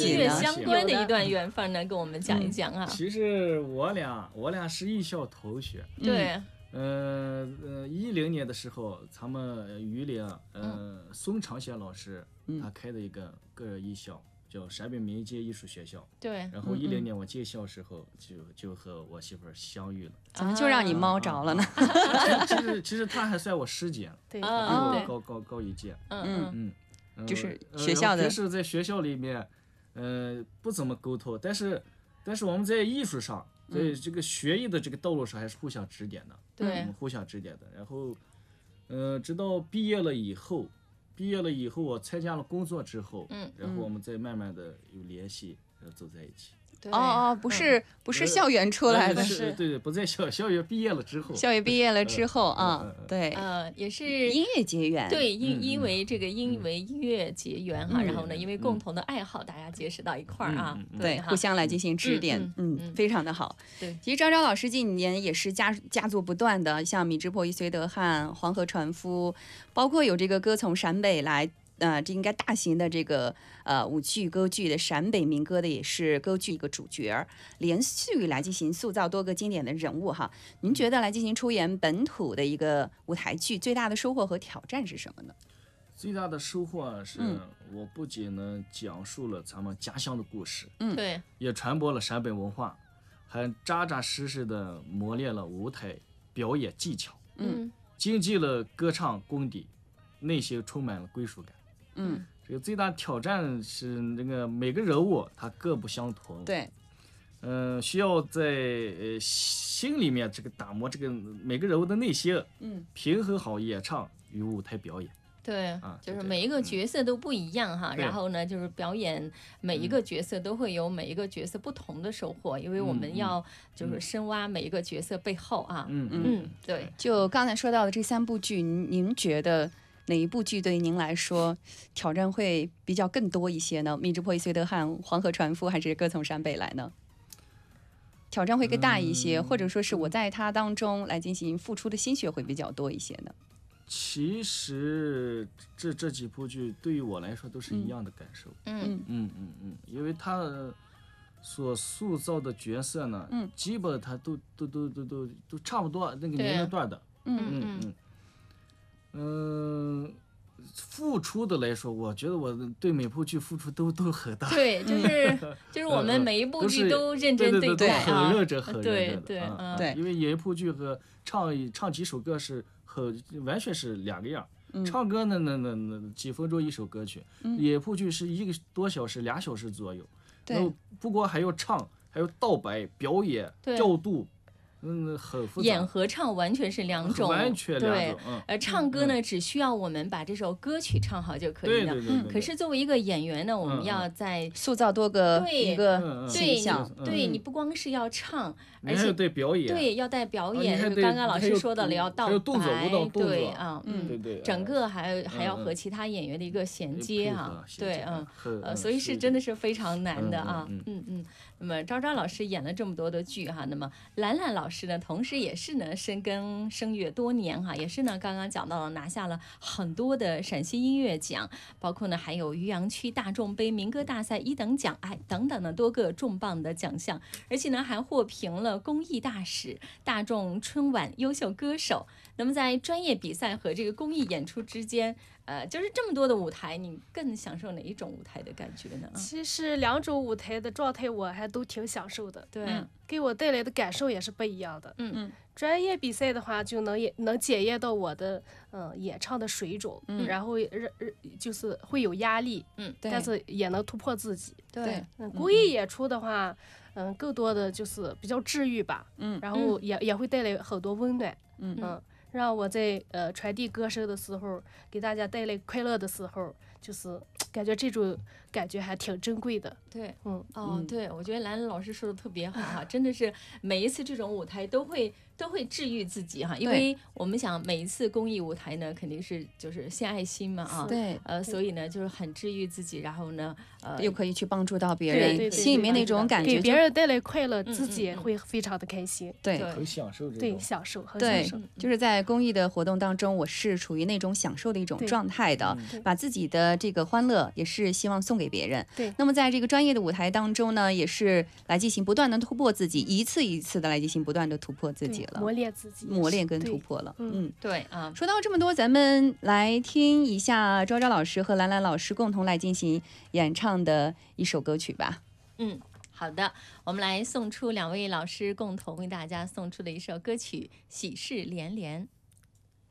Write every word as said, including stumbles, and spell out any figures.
音乐相关的一段缘分呢，跟我们讲一讲啊。 其实我俩我俩是艺校同学， 对。 呃呃，一零年的时候，咱们榆林呃孙长贤老师他开的一个个艺校，叫陕北民间艺术学校。 对。 然后一零年我进校时候，就就和我媳妇儿相遇了。 怎么就让你猫着了呢？ 其实其实他还算我师姐， 对， 比我高高高一届。 嗯嗯嗯， 就是学校的。 平时在学校里面，呃，不怎么沟通，但是但是我们在艺术上。在这个学艺的这个道路上还是互相指点的， 对， 互相指点的。然后，呃，直到毕业了以后，毕业了以后，我参加了工作之后， 嗯， 然后我们再慢慢的有联系，然后走在一起。 哦哦，不是、嗯、不是校园出来的， 是对对，不在校校园毕业了之后， 校园毕业了之后啊、 呃呃， 对， 呃，也是音乐结缘， 对，因因为这个因为音乐结缘哈、 嗯， 然后呢，因为共同的爱好，大家结识到一块儿啊， 嗯、 对，互相来进行指点，嗯，嗯嗯非常的好。 对， 其实张昭老师近年也是佳佳作不断的，像《米之破译绥德汉》《黄河船夫》，包括有这个歌从陕北来。呃，这应该大型的这个呃舞剧歌剧的陕北民歌的也是歌剧一个主角，连续来进行塑造多个经典的人物哈。您觉得来进行出演本土的一个舞台剧，最大的收获和挑战是什么呢？ 最大的收获是、嗯、我不仅呢讲述了咱们家乡的故事， 嗯，对， 也传播了陕北文化，还扎扎实实的磨练了舞台表演技巧， 嗯， 精进了歌唱功底，内心充满了归属感。 嗯， 这个最大挑战是那个每个人物他各不相同， 对， 嗯、呃，需要在呃心里面这个打磨这个每个人物的内心， 嗯， 平衡好演唱与舞台表演。 对、 啊， 就是每一个角色都不一样哈、嗯，然后呢，就是表演每一个角色都会有每一个角色不同的收获，嗯、因为我们要就是深挖每一个角色背后啊， 嗯嗯，对。 就刚才说到的这三部剧，您您觉得？哪一部剧对于您来说挑战会比较更多一些呢？《米之破译绥德汉》《黄河船夫》还是《歌从陕北来》呢？挑战会更大一些、嗯，或者说是我在它当中来进行付出的心血会比较多一些呢？ 其实这这几部剧对于我来说都是一样的感受。 嗯嗯嗯嗯，因为它所塑造的角色呢， 嗯， 基本它都都都都都都差不多那个年龄段的。 嗯嗯嗯。嗯，付出的来说，我觉得我对每部剧付出都都很大。 对，就是就是我们每一部剧都认真对待啊，很认真，很认真。 对对啊、 对， 因为演一部剧和唱唱几首歌是很完全是两个样。 嗯、 唱歌呢，那那那几分钟一首歌曲， 嗯、 演一部剧是一个多小时、俩小时左右。 对， 不光还要唱，还有道白、表演、调度。嗯，很复杂。 演和唱完全是两种， 完全两种。 对，呃，唱歌呢、嗯，只需要我们把这首歌曲唱好就可以了。 对对对对对。 可是作为一个演员呢， 嗯、 我们要在塑造多个一个形象。 对，对你不光是要唱， 而且对表演， 对，要带表演。 啊、 刚刚老师说的了，要道白， 动作舞蹈动作， 对啊， 嗯，对对， 整个还还要和其他演员的一个衔接啊，对，嗯，呃，所以是真的是非常难的啊，嗯嗯。那么昭昭老师演了这么多的剧哈，那么兰兰老师呢，同时也是呢深耕声乐多年哈，也是呢刚刚讲到了拿下了很多的陕西音乐奖，包括呢还有余杨区大众杯民歌大赛一等奖，哎等等的多个重磅的奖项，而且呢还获评了公益大使、大众春晚优秀歌手。那么在专业比赛和这个公益演出之间，呃，就是这么多的舞台，你更享受哪一种舞台的感觉呢？ 其实两种舞台的状态我还都挺享受的， 对、 嗯，给我带来的感受也是不一样的。 嗯嗯， 专业比赛的话，就能也能检验到我的嗯、呃、演唱的水准， 嗯， 然后就是会有压力， 嗯， 但是也能突破自己。 对， 嗯，公益演出的话，嗯，更多的就是比较治愈吧， 嗯， 然后也、嗯、也会带来很多温暖， 嗯嗯。让我在呃传递歌声的时候，给大家带来快乐的时候，就是感觉这种感觉还挺珍贵的。 对， 嗯， 哦，对，我觉得兰兰老师说的特别好哈，真的是每一次这种舞台都会都会治愈自己哈，因为我们想每一次公益舞台呢，肯定是就是献爱心嘛啊， 对， 呃，所以呢就是很治愈自己，然后呢，呃， 又可以去帮助到别人， 对对对心里面那种感觉， 给别人带来快乐， 嗯、 自己也会非常的开心， 对， 很享受这种， 对，享受，很对， 享受， 就是在公益的活动当中，我是处于那种享受的一种状态的，把自己的这个欢乐乐，也是希望送给别人。 对。 那么在这个专业的舞台当中呢，也是来进行不断的突破自己，一次一次的来进行不断的突破自己了， 磨练自己， 磨练跟突破了。 嗯， 嗯对啊。 说到这么多，咱们来听一下昭昭老师和兰兰老师共同来进行演唱的一首歌曲吧。 嗯。好的，我们来送出两位老师共同为大家送出的一首歌曲《喜事连连》。